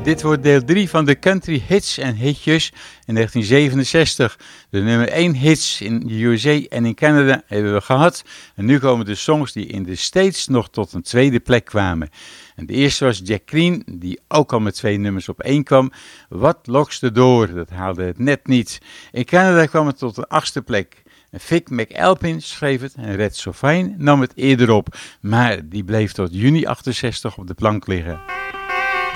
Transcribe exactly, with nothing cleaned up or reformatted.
Dit wordt deel drie van de country hits en hitjes in negentien zevenenzestig. De nummer één hits in de U S A en in Canada hebben we gehad. En nu komen de songs die in de States nog tot een tweede plek kwamen. En de eerste was Jack Green, die ook al met twee nummers op één kwam. What Locks the Door, dat haalde het net niet. In Canada kwam het tot de achtste plek. Vic McAlpin schreef het en Red Sovine nam het eerder op. Maar die bleef tot juni achtenzestig op de plank liggen.